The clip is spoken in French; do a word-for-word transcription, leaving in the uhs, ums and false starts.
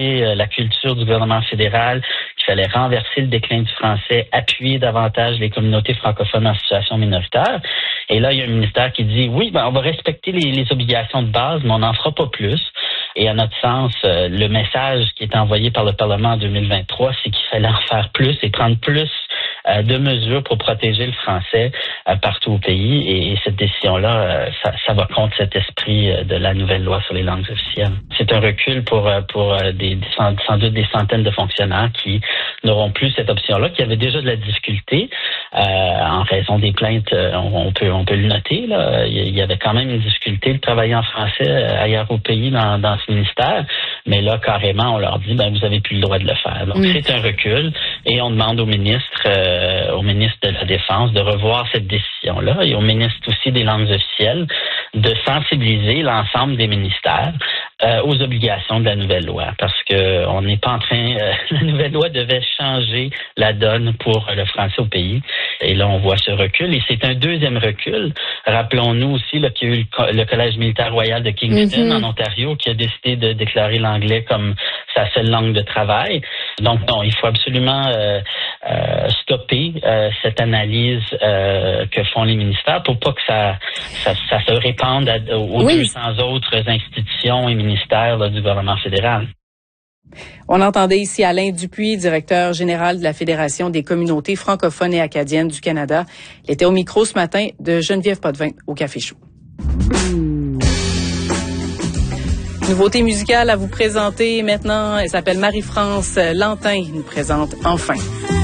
changer euh, la culture du gouvernement fédéral, qu'il fallait renverser le déclin du français, appuyer davantage les communautés francophones en situation minoritaire. Et là, il y a un ministère qui dit, oui, ben, on va respecter les, les obligations de base, mais on n'en fera pas plus. Et à notre sens, euh, le message qui est envoyé par le Parlement en deux mille vingt-trois, c'est qu'il fallait en faire plus et prendre plus euh, de mesures pour protéger le français euh, partout au pays. Et, et cette décision-là, euh, ça, ça va contre cet esprit euh, de la nouvelle loi sur les langues officielles. C'est un recul pour euh, pour euh, des, des sans, sans doute des centaines de fonctionnaires qui n'auront plus cette option-là, qui avaient déjà de la difficulté euh, en raison des plaintes. Euh, on, on peut on peut le noter. Là, il y avait quand même une difficulté de travailler en français euh, ailleurs au pays dans, dans ce ministère, mais là carrément on leur dit ben vous avez plus le droit de le faire. Donc mmh. c'est un recul et on demande au ministre, euh, au ministre de la Défense de revoir cette décision-là et au ministre aussi des langues officielles de sensibiliser l'ensemble des ministères euh, aux obligations de la nouvelle loi, parce que on n'est pas en train. Euh, la nouvelle loi devait changer la donne pour le français au pays, et là on voit ce recul. Et c'est un deuxième recul. Rappelons-nous aussi là, qu'il y a eu le, le Collège militaire royal de Kingston mm-hmm. en Ontario qui a décidé de déclarer l'anglais comme sa seule langue de travail. Donc non, il faut absolument euh, euh, stopper euh, cette analyse euh, que font les ministères pour pas que ça ça, ça se répande à, aux oui. deux cents autres institutions et ministères là, du gouvernement fédéral. On entendait ici Alain Dupuis, directeur général de la Fédération des communautés francophones et acadiennes du Canada. Il était au micro ce matin de Geneviève Potvin au Café Chaud. Nouveauté musicale à vous présenter maintenant. Elle s'appelle Marie-France Lantin. Elle nous présente Enfin.